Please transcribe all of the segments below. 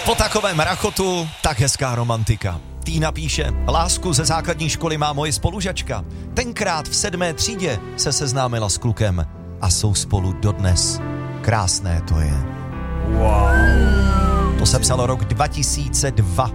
Po takovém rachotu tak hezká romantika. Týna píše, lásku ze základní školy má moje spolužačka. Tenkrát v 7. třídě se seznámila s klukem a jsou spolu dodnes. Krásné to je. Wow. To se psalo rok 2002.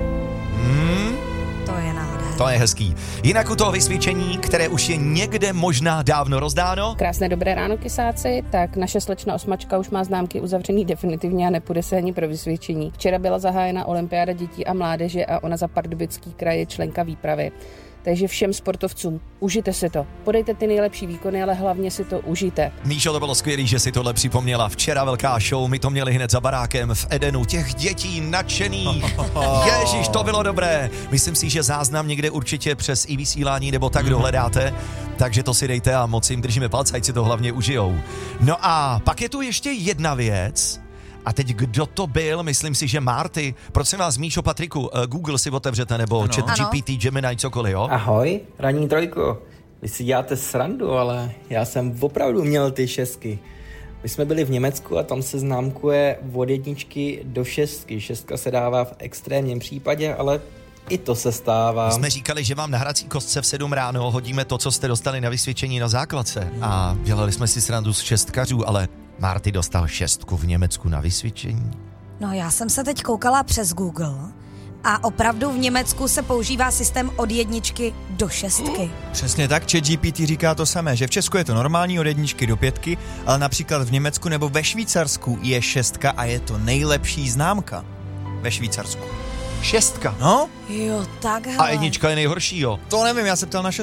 To je nádherné. To je hezký. Jinak u toho vysvědčení, které už je někde možná dávno rozdáno. Krásné dobré ráno, kysáci. Tak naše slečna Osmačka už má známky uzavřený definitivně a nepůjde se ani pro vysvědčení. Včera byla zahájena olympiáda dětí a mládeže a ona za Pardubický kraj je členka výpravy. Takže všem sportovcům, užijte si to. Podejte ty nejlepší výkony, ale hlavně si to užijte. Míšo, to bylo skvělý, že si tohle připomněla. Včera velká show, my to měli hned za barákem v Edenu. Těch dětí nadšených. Ježiš, to bylo dobré. Myslím si, že záznam někde určitě přes i vysílání nebo tak dohledáte. Takže to si dejte a moc jim držíme palce, ať si to hlavně užijou. No a pak je tu ještě jedna věc. A teď kdo to byl? Myslím si, že Marty. Prosím vás, Míšo, Patriku, Google si otevřete, nebo ChatGPT, Gemini, cokoliv, jo? Ahoj, ranní trojko. Vy si děláte srandu, ale já jsem opravdu měl ty 6. My jsme byli v Německu a tam se známkuje od 1 do 6. 6 se dává v extrémním případě, ale i to se stává. Jsme říkali, že vám na hrací kostce v 7 ráno hodíme to, co jste dostali na vysvědčení na základce. A dělali jsme si srandu z šestkařů, ale Marty dostal 6 v Německu na vysvědčení. No já jsem se teď koukala přes Google a opravdu v Německu se používá systém od 1 do 6. Přesně tak, ChatGPT říká to samé, že v Česku je to normální od 1 do 5, ale například v Německu nebo ve Švýcarsku je 6 a je to nejlepší známka ve Švýcarsku. 6. No? Jo, takhle. A 1 je nejhorší, jo? To nevím, já se ptal na 6.